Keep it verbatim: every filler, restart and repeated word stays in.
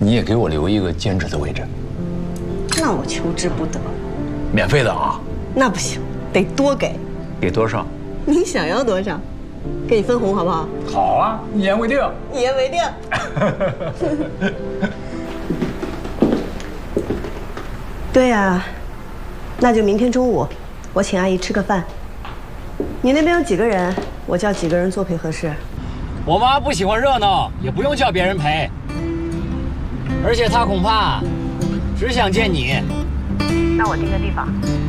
你也给我留一个兼职的位置。 那我求之不得。 免费的啊？ 那不行，得多给。 给多少？ 你想要多少？给你分红好不好？ 好啊，一言为定。 一言为定。对呀，那就明天中午，我请阿姨吃个饭。你那边有几个人？我叫几个人作陪合适。 我妈不喜欢热闹，也不用叫别人陪。而且她恐怕只想见你。 那我定个地方。